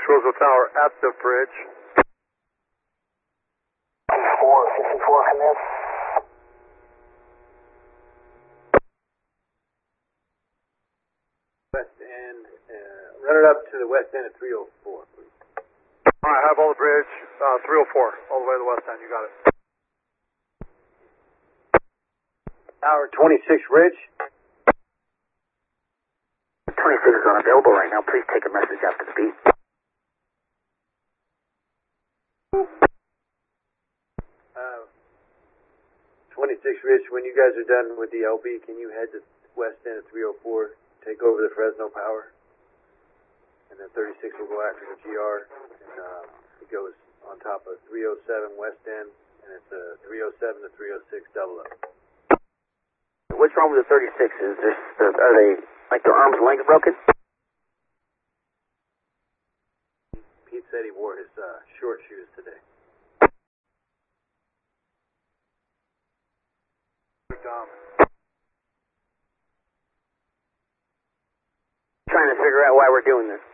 Roosevelt Tower at the bridge. 454, come in. West end, run it up to the west end of 304, please. All right, have all the bridge, 304, all the way to the west end, you got it. Tower 26 Ridge. 26 is unavailable right now. Please take a message after the beep. 26 Ridge, when you guys are done with the LB, can you head to west end of 304, take over the Fresno Power? And then 36 will go after the GR, and it goes on top of 307 west end, and it's a 307 to 306 double up. What's wrong with the 36? Are they, like, their arms and legs broken? Pete said he wore his short shoes today. Trying to figure out why we're doing this.